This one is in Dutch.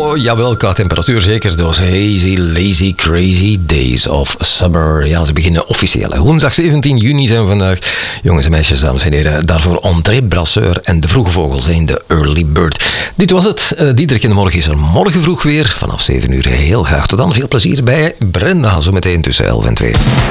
Oh, jawel, qua temperatuur zeker. Those hazy, lazy, crazy days of summer. Ja, ze beginnen officieel. Woensdag 17 juni zijn we vandaag. Jongens en meisjes, dames en heren. Daarvoor André Brasseur en de vroege vogels zijn de Early Bird. Dit was het. Diederik in de Morgen is er morgen vroeg weer. Vanaf 7 uur. Heel graag tot dan. Veel plezier bij Brenda. Zometeen tussen 11 en 2.